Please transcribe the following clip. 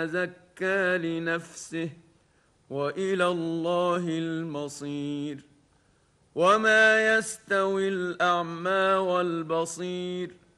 زكى لنفسه وإلى الله المصير. وما يستوي الأعمى والبصير